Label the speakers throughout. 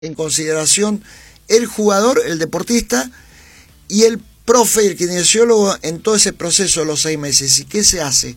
Speaker 1: en consideración el jugador, el deportista, y el profe, el kinesiólogo, en todo ese proceso de los 6 meses. ¿Y qué se hace?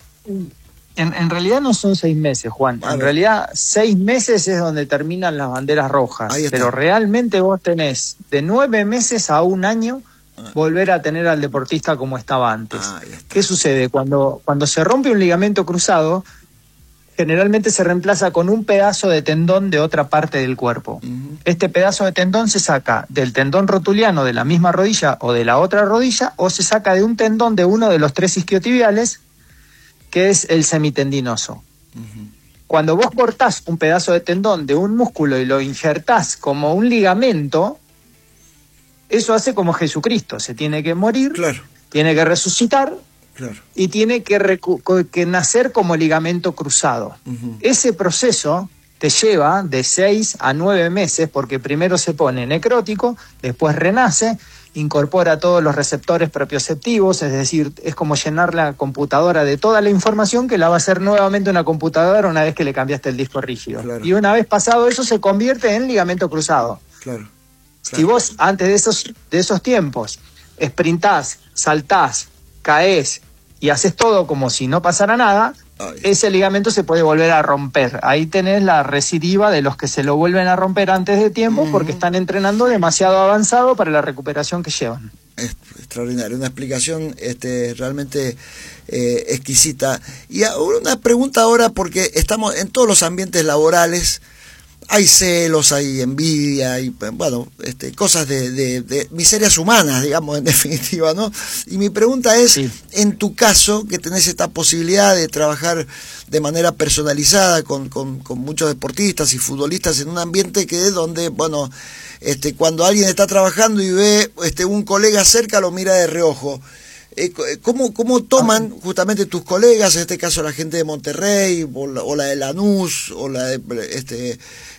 Speaker 2: En realidad no son 6 meses, Juan. En realidad 6 meses es donde terminan las banderas rojas. Pero realmente vos tenés de 9 meses a 1 año volver a tener al deportista como estaba antes. ¿Qué sucede? Cuando se rompe un ligamento cruzado, generalmente se reemplaza con un pedazo de tendón de otra parte del cuerpo. Este pedazo de tendón se saca del tendón rotuliano de la misma rodilla o de la otra rodilla, o se saca de un tendón de uno de los 3 isquiotibiales, que es el semitendinoso. Cuando vos cortás un pedazo de tendón de un músculo y lo injertás como un ligamento, eso hace como Jesucristo: se tiene que morir, tiene que resucitar, y tiene que nacer como ligamento cruzado. Ese proceso te lleva de 6 a 9 meses, porque primero se pone necrótico, después renace, incorpora todos los receptores propioceptivos, es decir, es como llenar la computadora de toda la información que la va a hacer nuevamente una computadora una vez que le cambiaste el disco rígido. Y una vez pasado eso, se convierte en ligamento cruzado. Si vos antes de esos tiempos sprintás, saltás, caes y haces todo como si no pasara nada, ese ligamento se puede volver a romper. Ahí tenés la recidiva de los que se lo vuelven a romper antes de tiempo porque están entrenando demasiado avanzado para la recuperación que llevan.
Speaker 1: Extraordinario, una explicación realmente exquisita. Y ahora una pregunta ahora, porque estamos en todos los ambientes laborales. Hay celos, hay envidia, hay, bueno, cosas de miserias humanas, digamos, en definitiva, ¿no? Y mi pregunta es, en tu caso, que tenés esta posibilidad de trabajar de manera personalizada con muchos deportistas y futbolistas en un ambiente que es donde, bueno, cuando alguien está trabajando y ve un colega cerca, lo mira de reojo. ¿Cómo toman justamente tus colegas, en este caso la gente de Monterrey, o la de Lanús, o la de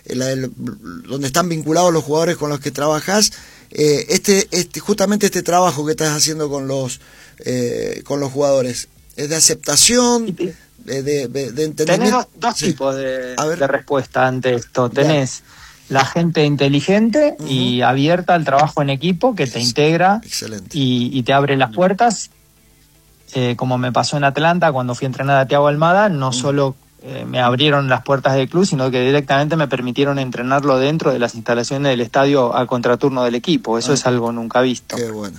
Speaker 1: donde están vinculados los jugadores con los que trabajas, justamente este trabajo que estás haciendo con los jugadores? ¿Es de aceptación, de entendimiento?
Speaker 2: Tenés dos tipos de respuesta ante esto. Tenés la gente inteligente y abierta al trabajo en equipo, que te integra y te abre las puertas, como me pasó en Atlanta cuando fui a entrenar a Thiago Almada. No solo me abrieron las puertas del club, sino que directamente me permitieron entrenarlo dentro de las instalaciones del estadio a contraturno del equipo. Eso es algo nunca visto.
Speaker 1: Qué bueno.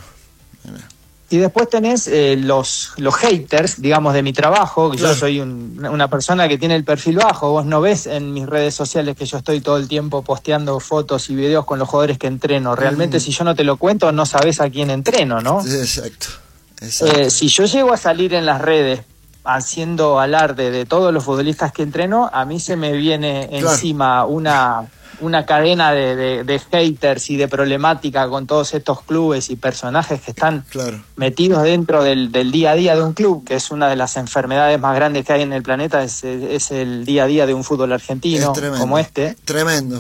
Speaker 2: Y después tenés los haters, digamos, de mi trabajo, que yo soy una persona que tiene el perfil bajo. Vos no ves en mis redes sociales que yo estoy todo el tiempo posteando fotos y videos con los jugadores que entreno. Realmente, si yo no te lo cuento, no sabés a quién entreno, ¿no?
Speaker 1: Exacto.
Speaker 2: Si yo llego a salir en las redes haciendo alarde de todos los futbolistas que entreno, a mí se me viene encima una cadena de haters y de problemática con todos estos clubes y personajes que están metidos dentro del día a día de un club, que es una de las enfermedades más grandes que hay en el planeta, es el día a día de un fútbol argentino como este.
Speaker 1: Tremendo.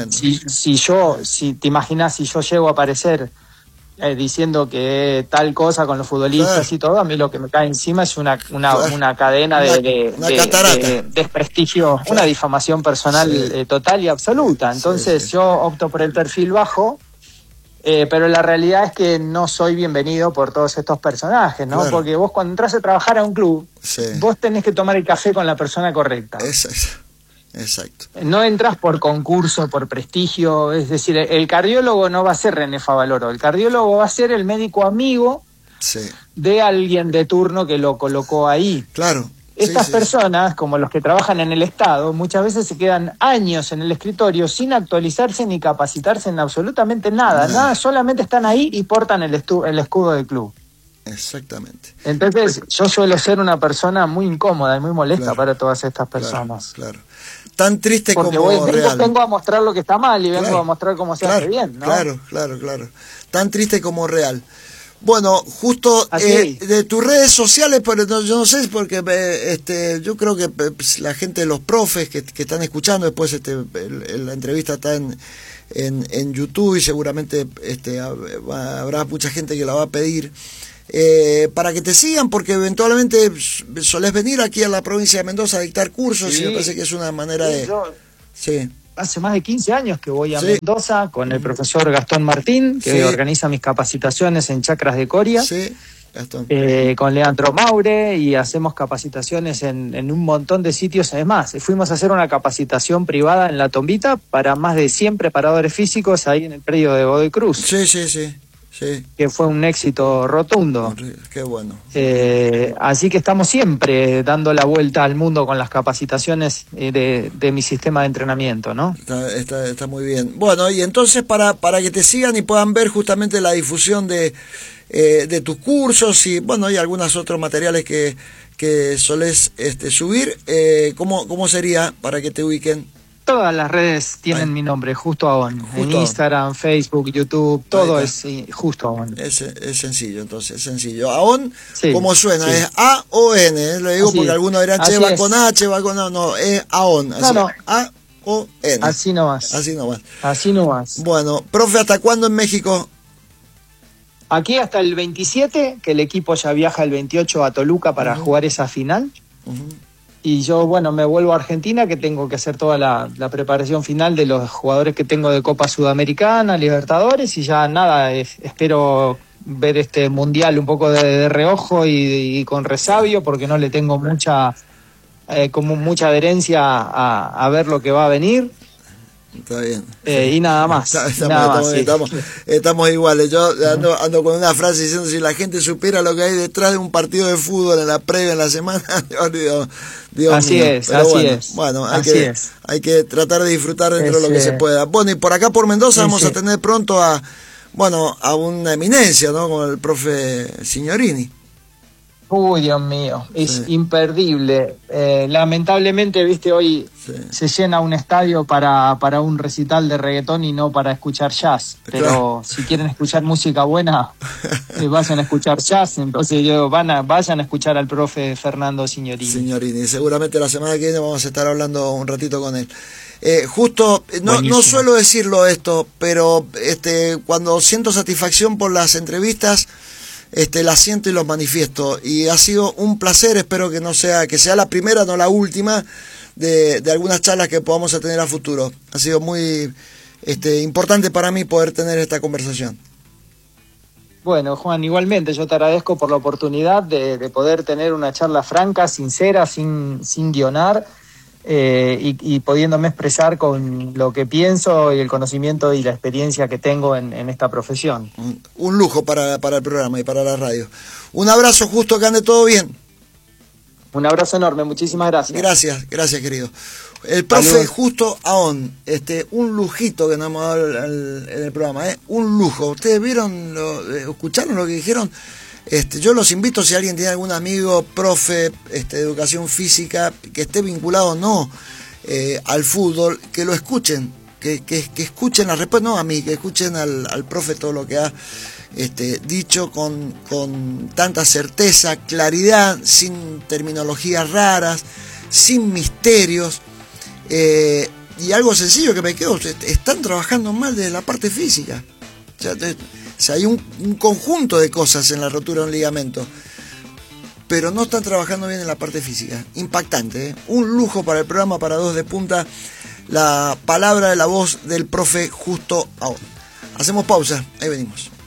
Speaker 2: Si te imaginas, si yo llego a aparecer diciendo que tal cosa con los futbolistas y todo, a mí lo que me cae encima es una cadena de desprestigio, una difamación personal total y absoluta. Entonces yo opto por el perfil bajo, pero la realidad es que no soy bienvenido por todos estos personajes, ¿no? Porque vos, cuando entras a trabajar a un club, vos tenés que tomar el café con la persona correcta.
Speaker 1: Exacto.
Speaker 2: No entras por concurso, por prestigio. Es decir, el cardiólogo no va a ser René Favaloro, el cardiólogo va a ser el médico amigo de alguien de turno que lo colocó ahí. Estas personas, como los que trabajan en el Estado, muchas veces se quedan años en el escritorio sin actualizarse ni capacitarse en absolutamente nada, solamente están ahí y portan el escudo del club.
Speaker 1: Exactamente.
Speaker 2: Entonces yo suelo ser una persona muy incómoda y muy molesta para todas estas personas.
Speaker 1: Tan triste
Speaker 2: porque
Speaker 1: como real.
Speaker 2: Vengo a mostrar lo que está mal y vengo a mostrar cómo se hace bien, ¿no?
Speaker 1: Claro. Tan triste como real. Bueno, justo de tus redes sociales, pero yo no sé, porque yo creo que la gente de los profes que están escuchando, después la entrevista está en YouTube y seguramente habrá mucha gente que la va a pedir. Para que te sigan, porque eventualmente solés venir aquí a la provincia de Mendoza a dictar cursos y me parece que es una manera de...
Speaker 2: hace más de 15 años que voy a Mendoza con el profesor Gastón Martín, que organiza mis capacitaciones en chakras de Coria.
Speaker 1: Sí, Gastón.
Speaker 2: Con Leandro Maure, y hacemos capacitaciones en un montón de sitios. Además, fuimos a hacer una capacitación privada en La Tombita para más de 100 preparadores físicos ahí en el predio de Godoy Cruz.
Speaker 1: Sí.
Speaker 2: Que fue un éxito rotundo.
Speaker 1: Qué bueno.
Speaker 2: Así que estamos siempre dando la vuelta al mundo con las capacitaciones de mi sistema de entrenamiento, ¿no?
Speaker 1: Está muy bien. Bueno, y entonces para que te sigan y puedan ver justamente la difusión de tus cursos y bueno, y algunos otros materiales que solés subir, ¿cómo sería para que te ubiquen?
Speaker 2: Todas las redes tienen mi nombre, Justo Aon. En Instagram, Facebook, YouTube, todo es Justo Aon.
Speaker 1: Es sencillo, entonces, es sencillo. Aon, ¿cómo suena? Es A-O-N, lo digo así porque algunos dirán, che, va con H, va con A, no, es Aon.
Speaker 2: No.
Speaker 1: A-O-N.
Speaker 2: Así nomás.
Speaker 1: Bueno, profe, ¿hasta cuándo en México?
Speaker 2: Aquí hasta el 27, que el equipo ya viaja el 28 a Toluca para jugar esa final. Y yo, me vuelvo a Argentina, que tengo que hacer toda la preparación final de los jugadores que tengo de Copa Sudamericana, Libertadores, y ya nada, espero ver este Mundial un poco de reojo y con resabio, porque no le tengo mucha adherencia a ver lo que va a venir.
Speaker 1: Está bien.
Speaker 2: Y nada más.
Speaker 1: Estamos iguales. Yo ando con una frase diciendo: si la gente supiera lo que hay detrás de un partido de fútbol en la previa, en la semana, Dios
Speaker 2: así
Speaker 1: mío.
Speaker 2: Es,
Speaker 1: pero
Speaker 2: así es.
Speaker 1: Bueno, hay que tratar de disfrutar dentro de lo que se pueda. Bueno, y por acá por Mendoza vamos a tener pronto a una eminencia, ¿no? Con el profe Signorini.
Speaker 2: Uy, Dios mío, es imperdible. Lamentablemente, hoy se llena un estadio para un recital de reggaetón y no para escuchar jazz. Pero si quieren escuchar música buena, vayan a escuchar jazz. Entonces vayan a escuchar al profe Fernando Signorini.
Speaker 1: Seguramente la semana que viene vamos a estar hablando un ratito con él. Justo, no suelo decirlo esto, pero cuando siento satisfacción por las entrevistas, la siento y lo manifiesto, y ha sido un placer. Espero que sea la primera, no la última de algunas charlas que podamos tener a futuro. Ha sido muy importante para mí poder tener esta conversación.
Speaker 2: Bueno, Juan, igualmente yo te agradezco por la oportunidad de poder tener una charla franca, sincera, sin guionar, y pudiéndome expresar con lo que pienso y el conocimiento y la experiencia que tengo en esta profesión.
Speaker 1: Un lujo para el programa y para la radio. Un abrazo, Justo, que ande todo bien.
Speaker 2: Un abrazo enorme, muchísimas gracias.
Speaker 1: Gracias, querido. El profe Justo Aon, un lujito que nos hemos dado en el programa, un lujo. ¿Ustedes escucharon lo que dijeron? Yo los invito, si alguien tiene algún amigo, profe, de educación física, que esté vinculado o no al fútbol, que lo escuchen, que escuchen la respuesta, no a mí, que escuchen al profe todo lo que ha dicho con tanta certeza, claridad, sin terminologías raras, sin misterios, y algo sencillo que me quedo: están trabajando mal desde la parte física. O sea, hay un conjunto de cosas en la rotura de un ligamento, pero no están trabajando bien en la parte física. Impactante, ¿eh? Un lujo para el programa, para Dos de Punta, la palabra de la voz del profe Justo Aon. Hacemos pausa, ahí venimos.